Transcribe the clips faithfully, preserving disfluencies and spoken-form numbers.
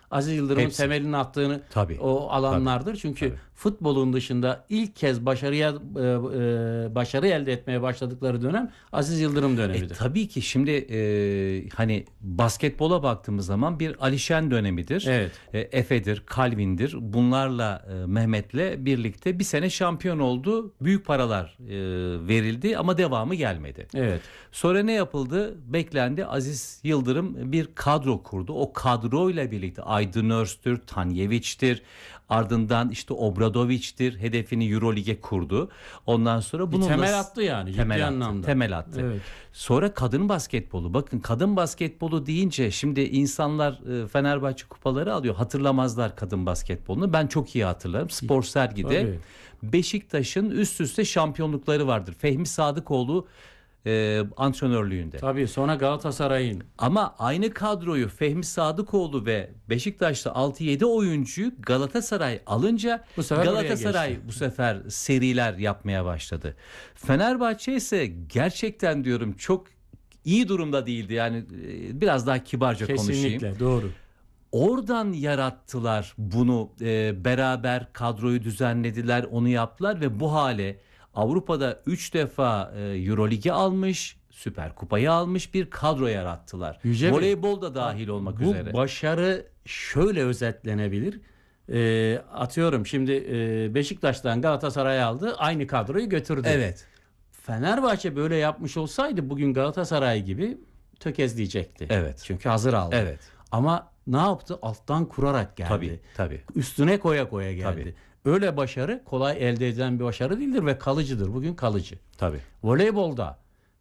Aziz Yıldırım'ın Hepsi. temelini attığını Tabii. o alanlardır. Tabii. Çünkü Tabii. futbolun dışında ilk kez başarıya e, e, başarı elde etmeye başladıkları dönem Aziz Yıldırım dönemidir. E, tabii ki şimdi e, hani basketbola baktığımız zaman bir Alişen dönemidir. Evet. E, Efe'dir, Calvin'dir. Bunlarla e, Mehmet'le birlikte bir sene şampiyon oldu. Büyük paralar e, verildi ama devamı gelmedi. Evet. Sonra ne yapıldı? Beklendi. Aziz Yıldırım bir kadro kurdu. O kadroyla birlikte Aydın Öztür, Tanyeviç'tir. Ardından işte Obradoviç'tir. Hedefini Eurolig'e kurdu. Ondan sonra bununla bir temel attı yani. Temel ciddi attı. anlamda. Temel attı. Evet. Sonra kadın basketbolu. Bakın kadın basketbolu deyince şimdi insanlar e, Fenerbahçe kupaları alıyor. Hatırlamazlar kadın basketbolunu. Ben çok iyi hatırlarım. Spor Sergi'de Tabii. Beşiktaş'ın üst üste şampiyonlukları vardır. Fehmi Sadıkoğlu e, antrenörlüğünde. Tabii sonra Galatasaray'ın. Ama aynı kadroyu Fehmi Sadıkoğlu ve Beşiktaş'ta altı yedi oyuncuyu Galatasaray alınca Bu sefer Galatasaray bu sefer seriler yapmaya başladı. Fenerbahçe ise gerçekten diyorum çok iyi durumda değildi. Yani e, biraz daha kibarca konuşayım. Kesinlikle doğru. Oradan yarattılar bunu, e, beraber kadroyu düzenlediler, onu yaptılar ve bu hale Avrupa'da üç defa e, Euroligi almış, Süper Kupayı almış bir kadro yarattılar. Yüce Voleybol da dahil olmak bu üzere. Bu başarı şöyle özetlenebilir. E, atıyorum şimdi e, Beşiktaş'tan Galatasaray'a aldı, aynı kadroyu götürdü. Evet. Fenerbahçe böyle yapmış olsaydı bugün Galatasaray gibi tökezleyecekti. Evet. Çünkü hazır aldı. Evet. Ama ne yaptı? Alttan kurarak geldi. Tabii, tabii. Üstüne koya koya geldi. Tabii. Öyle başarı kolay elde edilen bir başarı değildir ve kalıcıdır. Bugün kalıcı. Tabii. Voleybolda,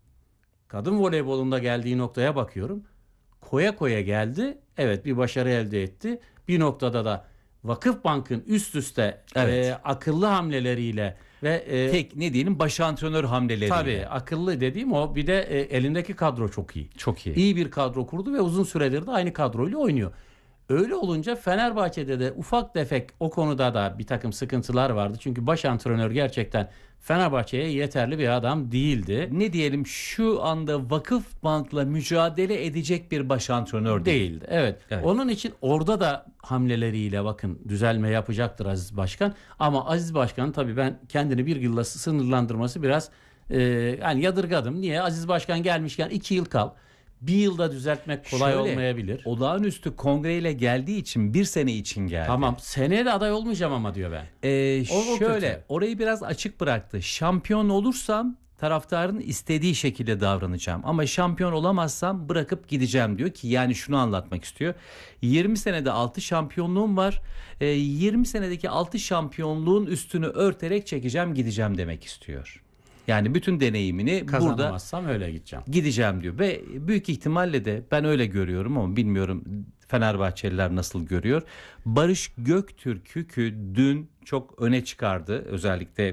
kadın voleybolunda geldiği noktaya bakıyorum. Koya koya geldi. Evet, bir başarı elde etti. Bir noktada da Vakıfbank'ın üst üste Evet. e, akıllı hamleleriyle ve e, Tek ne diyelim baş antrenör hamleleriyle. tabii akıllı dediğim o. Bir de e, elindeki kadro çok iyi. Çok iyi. İyi bir kadro kurdu ve uzun süredir de aynı kadroyla oynuyor. Öyle olunca Fenerbahçe'de de ufak tefek o konuda da bir takım sıkıntılar vardı. Çünkü baş antrenör gerçekten Fenerbahçe'ye yeterli bir adam değildi. Ne diyelim şu anda Vakıfbank'la mücadele edecek bir baş antrenör değil. Değildi. Evet. Evet. Onun için orada da hamleleriyle bakın düzelme yapacaktır Aziz Başkan. Ama Aziz Başkan tabii ben kendini bir yılla sınırlandırması biraz e, yani yadırgadım. Niye? Aziz Başkan gelmişken iki yıl kal. Bir yılda düzeltmek kolay Şöyle, olmayabilir. Olağanüstü kongreyle geldiği için bir sene için geldi. Tamam, seneye de aday olmayacağım ama diyor ben. Ee, O- o şöyle kötü. orayı biraz açık bıraktı. Şampiyon olursam taraftarın istediği şekilde davranacağım. Ama şampiyon olamazsam bırakıp gideceğim diyor ki yani şunu anlatmak istiyor. yirmi senede altı şampiyonluğum var. Ee, yirmi senedeki altı şampiyonluğun üstünü örterek çekeceğim gideceğim demek istiyor. Yani bütün deneyimini burada Kazanamazsam öyle gideceğim. gideceğim diyor ve büyük ihtimalle de ben öyle görüyorum ama bilmiyorum Fenerbahçeliler nasıl görüyor. Barış Göktürk'ü dün çok öne çıkardı. Özellikle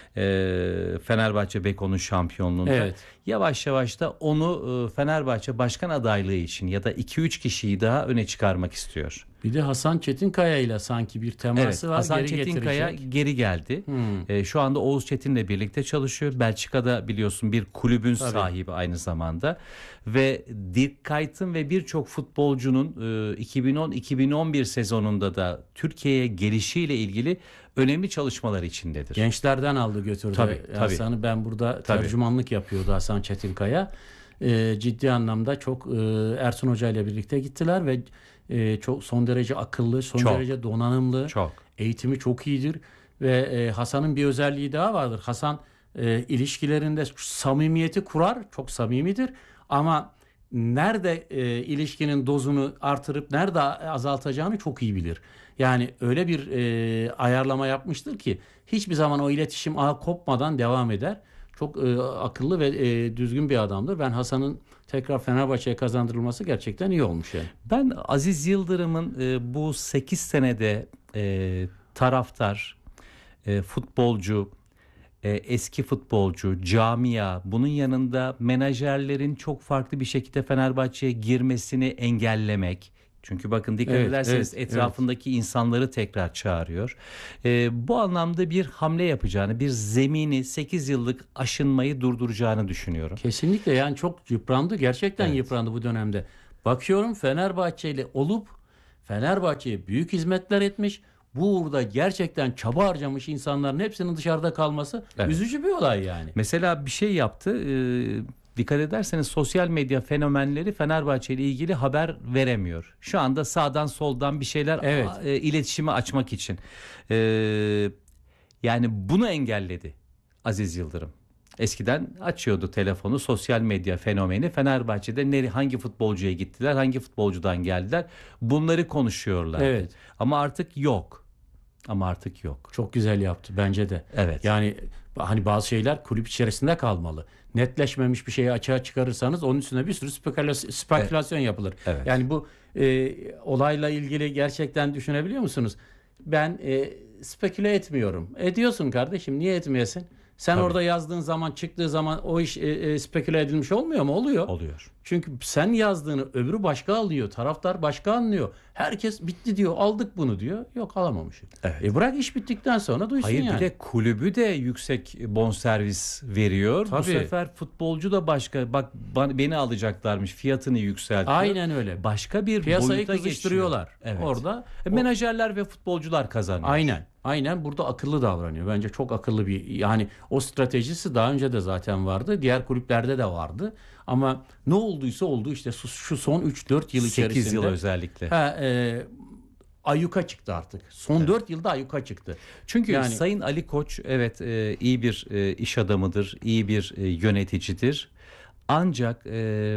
e, Fenerbahçe Beko'nun şampiyonluğunda. Evet. Yavaş yavaş da onu e, Fenerbahçe başkan adaylığı için ya da iki üç kişiyi daha öne çıkarmak istiyor. Bir de Hasan Çetinkaya ile sanki bir teması Evet, var. Hasan geri Çetinkaya getirecek. geri geldi. Hmm. E, şu anda Oğuz Çetin'le birlikte çalışıyor. Belçika'da biliyorsun bir kulübün Tabii. sahibi aynı zamanda. Ve Dirk Kuyt'ın ve birçok futbolcunun e, iki bin on iki bin on bir sezonunda da Türkiye'ye gelişiyle ilgili önemli çalışmalar içindedir. Gençlerden aldı götürdü. Tabii, tabii. Hasan'ı ben burada Tabii. tercümanlık yapıyordu Hasan Çetinkaya. Ee, ciddi anlamda çok e, Ersun Hoca ile birlikte gittiler ve e, çok son derece akıllı, son Çok. derece donanımlı. Çok. Eğitimi çok iyidir ve e, Hasan'ın bir özelliği daha vardır. Hasan e, ilişkilerinde samimiyeti kurar, çok samimidir ama nerede e, ilişkinin dozunu artırıp nerede azaltacağını çok iyi bilir. Yani öyle bir e, ayarlama yapmıştır ki hiçbir zaman o iletişim ağı kopmadan devam eder. Çok e, akıllı ve e, düzgün bir adamdır. Ben Hasan'ın tekrar Fenerbahçe'ye kazandırılması gerçekten iyi olmuş yani. Ben Aziz Yıldırım'ın e, bu sekiz senede e, taraftar, e, futbolcu, e, eski futbolcu, camia, bunun yanında menajerlerin çok farklı bir şekilde Fenerbahçe'ye girmesini engellemek. Çünkü bakın dikkat Evet, ederseniz evet, etrafındaki insanları tekrar çağırıyor. E, bu anlamda bir hamle yapacağını, bir zemini sekiz yıllık aşınmayı durduracağını düşünüyorum. Kesinlikle yani çok yıprandı. Gerçekten Evet. yıprandı bu dönemde. Bakıyorum Fenerbahçeli olup Fenerbahçe'ye büyük hizmetler etmiş. Bu uğurda gerçekten çaba harcamış insanların hepsinin dışarıda kalması Evet. üzücü bir olay yani. Mesela bir şey yaptı. E, dikkat ederseniz sosyal medya fenomenleri Fenerbahçe ile ilgili haber veremiyor. Şu anda sağdan soldan bir şeyler Evet. a, e, iletişimi açmak için. E, yani bunu engelledi Aziz Yıldırım. Eskiden açıyordu telefonu, sosyal medya fenomeni. Fenerbahçe'de nere, hangi futbolcuya gittiler, hangi futbolcudan geldiler, bunları konuşuyorlar. Evet. Ama artık yok. Ama artık yok. Çok güzel yaptı bence de. Evet. Yani hani bazı şeyler kulüp içerisinde kalmalı. Netleşmemiş bir şeyi açığa çıkarırsanız onun üstüne bir sürü spekülasyon, spekülasyon yapılır. Evet. Yani bu e, olayla ilgili gerçekten düşünebiliyor musunuz? Ben e, speküle etmiyorum. Ediyorsun kardeşim, niye etmeyesin? Sen Tabii. orada yazdığın zaman, çıktığı zaman o iş e, e, speküle edilmiş olmuyor mu? Oluyor. Oluyor. Çünkü sen yazdığını öbürü başka alıyor. Taraftar başka anlıyor. Herkes bitti diyor. Aldık bunu diyor. Yok, alamamışım. Evet. E bırak iş bittikten sonra duysun Hayır, yani. bir de kulübü de yüksek bonservis veriyor. Tabii. Bu sefer futbolcu da başka. Bak, bana, beni alacaklarmış. Fiyatını yükseltiyor. Aynen öyle. Başka bir Piyasayı boyuta kızıştırıyorlar. geçiyor. Evet. Orada E, menajerler ve futbolcular kazanıyor. aynen. Aynen burada akıllı davranıyor. Bence çok akıllı bir, yani o stratejisi daha önce de zaten vardı. Diğer kulüplerde de vardı. Ama ne olduysa oldu işte şu, şu son üç dört yıl içerisinde. sekiz yıl özellikle. Ha, e, ayyuka çıktı artık. Son Evet. dört yılda ayyuka çıktı. Çünkü Yani- Sayın Ali Koç evet e, iyi bir e, iş adamıdır, iyi bir e, yöneticidir. Ancak e,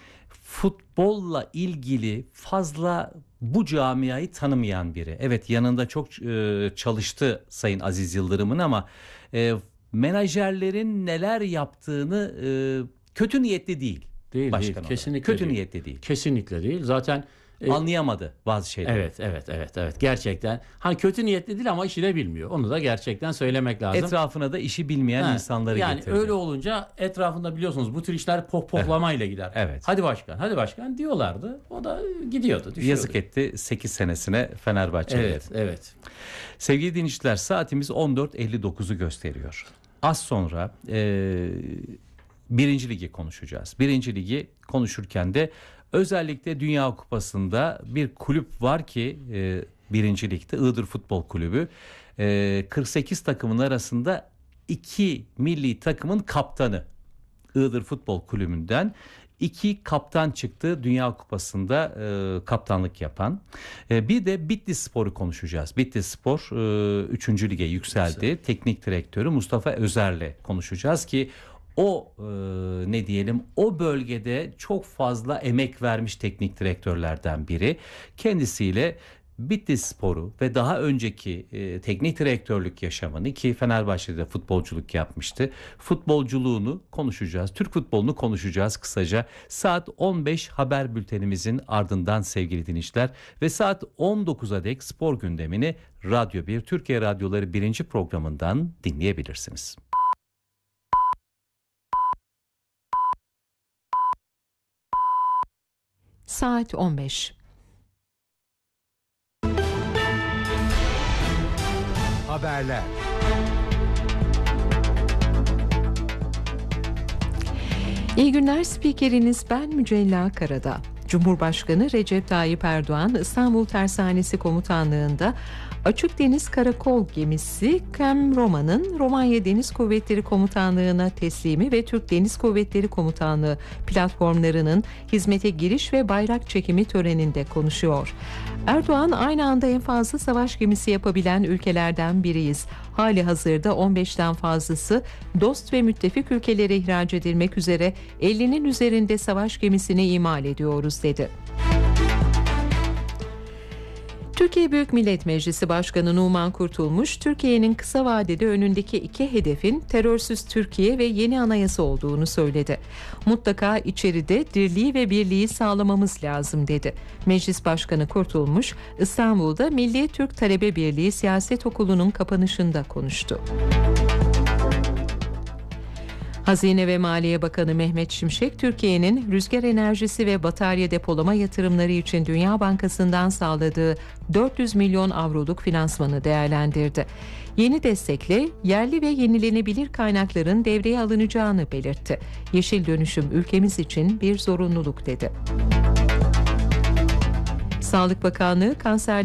futbolla ilgili fazla bu camiayı tanımayan biri. Evet, yanında çok e, çalıştı Sayın Aziz Yıldırım'ın ama e, menajerlerin neler yaptığını e, kötü niyetli değil. Değil, Başkan değil. olarak. Kesinlikle kötü değil. niyetli değil. Kesinlikle değil. Zaten e, Anlayamadı bazı şeyleri. evet, evet, evet, evet. Gerçekten. Hani kötü niyetli değil ama işi de bilmiyor. Onu da gerçekten söylemek lazım. Etrafına da işi bilmeyen Ha, insanları yani getirdi. öyle olunca etrafında biliyorsunuz bu tür işler pohpohlamayla gider. Evet. Hadi başkan, hadi başkan diyorlardı. O da gidiyordu, düşüyordu. Yazık etti sekiz senesine Fenerbahçe'ye. Evet, evet. Sevgili dinleyiciler, saatimiz on dört elli dokuzu gösteriyor. Az sonra e, birinci ligi konuşacağız. Birinci ligi konuşurken de özellikle Dünya Kupası'nda bir kulüp var ki e, birinci ligde Iğdır Futbol Kulübü. E, kırk sekiz takımın arasında iki milli takımın kaptanı. Iğdır Futbol Kulübü'nden iki kaptan çıktı Dünya Kupası'nda e, kaptanlık yapan. E, bir de Bitlis Spor'u konuşacağız. Bitlis Spor e, üçüncü lige yükseldi. Güzel. Teknik direktörü Mustafa Özer'le konuşacağız ki o e, ne diyelim o bölgede çok fazla emek vermiş teknik direktörlerden biri. Kendisiyle Bitlis Spor'u ve daha önceki e, teknik direktörlük yaşamını, ki Fenerbahçe'de futbolculuk yapmıştı, futbolculuğunu konuşacağız. Türk futbolunu konuşacağız kısaca. Saat on beş haber bültenimizin ardından sevgili dinleyiciler ve saat on dokuza dek spor gündemini Radyo bir Türkiye Radyoları birinci programından dinleyebilirsiniz. Saat on beş. Haberler. İyi günler, spikeriniz ben Mücella Karadağ. Cumhurbaşkanı Recep Tayyip Erdoğan İstanbul Tersanesi Komutanlığı'nda Açık Deniz Karakol gemisi Kem Roma'nın Romanya Deniz Kuvvetleri Komutanlığı'na teslimi ve Türk Deniz Kuvvetleri Komutanlığı platformlarının hizmete giriş ve bayrak çekimi töreninde konuşuyor. Erdoğan, aynı anda en fazla savaş gemisi yapabilen ülkelerden biriyiz. Hali hazırda on beşten fazlası dost ve müttefik ülkelere ihraç edilmek üzere ellinin üzerinde savaş gemisini imal ediyoruz dedi. Türkiye Büyük Millet Meclisi Başkanı Numan Kurtulmuş, Türkiye'nin kısa vadede önündeki iki hedefin terörsüz Türkiye ve yeni anayasa olduğunu söyledi. Mutlaka içeride dirliği ve birliği sağlamamız lazım dedi. Meclis Başkanı Kurtulmuş, İstanbul'da Milli Türk Talebe Birliği Siyaset Okulu'nun kapanışında konuştu. Hazine ve Maliye Bakanı Mehmet Şimşek, Türkiye'nin rüzgar enerjisi ve batarya depolama yatırımları için Dünya Bankası'ndan sağladığı dört yüz milyon avroluk finansmanı değerlendirdi. Yeni destekle yerli ve yenilenebilir kaynakların devreye alınacağını belirtti. Yeşil dönüşüm ülkemiz için bir zorunluluk dedi. Sağlık Bakanlığı kanser